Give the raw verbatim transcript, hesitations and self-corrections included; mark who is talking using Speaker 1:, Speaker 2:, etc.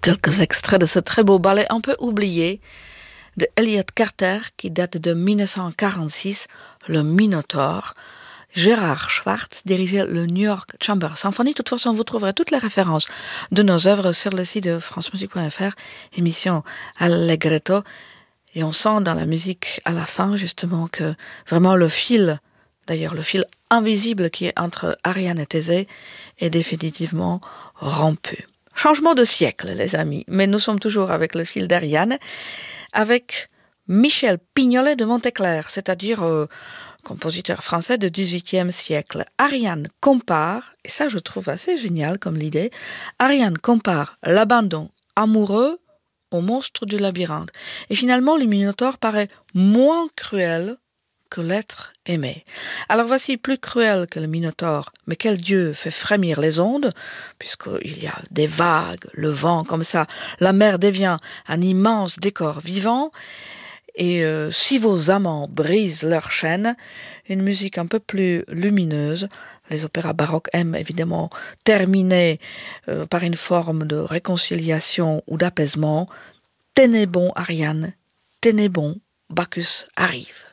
Speaker 1: quelques extraits de ce très beau ballet un peu oublié de Elliott Carter qui date de dix-neuf cent quarante-six, le Minotaure. Gérard Schwartz dirigeait le New York Chamber Symphony. De toute façon, vous trouverez toutes les références de nos œuvres sur le site de france musique point f r, émission Allegretto. Et on sent dans la musique à la fin, justement, que vraiment le fil, d'ailleurs le fil invisible qui est entre Ariane et Thésée, est définitivement rompu. Changement de siècle, les amis, mais nous sommes toujours avec le fil d'Ariane, avec Michel Pignolet de Monteclair, c'est-à-dire euh, compositeur français du dix-huitième siècle. Ariane compare, et ça je trouve assez génial comme l'idée, Ariane compare l'abandon amoureux au monstre du labyrinthe. Et finalement, le Minotaure paraît moins cruel que l'être aimé. Alors voici plus cruel que le Minotaure, mais quel dieu fait frémir les ondes, puisqu'il y a des vagues, le vent comme ça, la mer devient un immense décor vivant, et euh, si vos amants brisent leur chaîne, une musique un peu plus lumineuse. Les opéras baroques aiment évidemment terminer euh, par une forme de réconciliation ou d'apaisement. Tenez bon, Ariane, tenez bon, Bacchus arrive.